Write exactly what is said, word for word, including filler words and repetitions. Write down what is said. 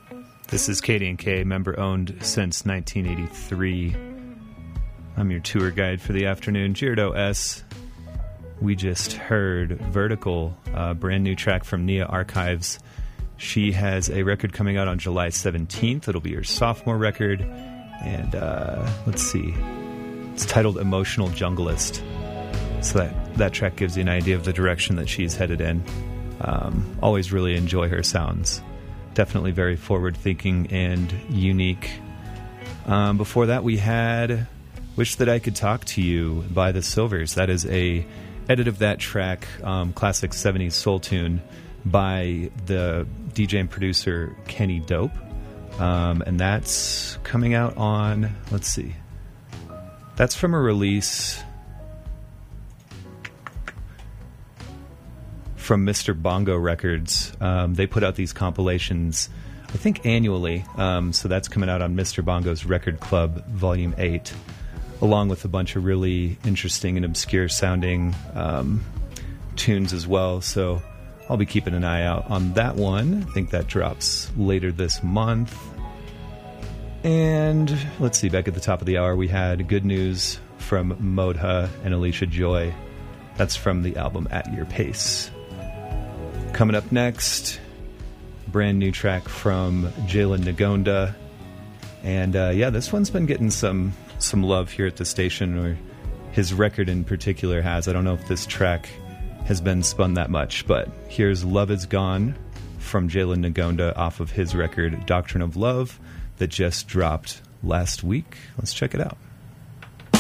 This is K D and K, member-owned since nineteen eighty-three. I'm your tour guide for the afternoon, Girardeau S. We just heard Vertical, a brand new track from Nia Archives. She has a record coming out on July seventeenth. It'll be her sophomore record. And uh, let's see. It's titled Emotional Junglist. So that, that track gives you an idea of the direction that she's headed in. Um, always really enjoy her sounds. Definitely very forward-thinking and unique. Um, before that, we had Wish That I Could Talk to You by The Silvers. That is a edit of that track, um, classic seventies soul tune by the D J and producer Kenny Dope. Um, and that's coming out on, let's see. That's from a release from Mister Bongo Records. Um, they put out these compilations, I think, annually. Um, so that's coming out on Mister Bongo's Record Club Volume eight, along with a bunch of really interesting and obscure sounding um, tunes as well. So I'll be keeping an eye out on that one. I think that drops later this month. And let's see, back at the top of the hour, we had Good News from Modha and Alicia Joy. That's from the album At Your Pace. Coming up next, brand new track from Jalen Nagonda. And uh, yeah, this one's been getting some some love here at the station, or his record in particular has. I don't know if this track has been spun that much, but here's Love Is Gone from Jalen Nagonda off of his record Doctrine of Love that just dropped last week. Let's check it out.